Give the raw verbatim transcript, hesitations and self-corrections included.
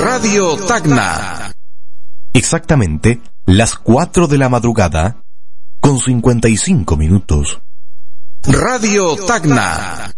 Radio Tacna. Exactamente las cuatro de la madrugada con cincuenta y cinco minutos. Radio Tacna.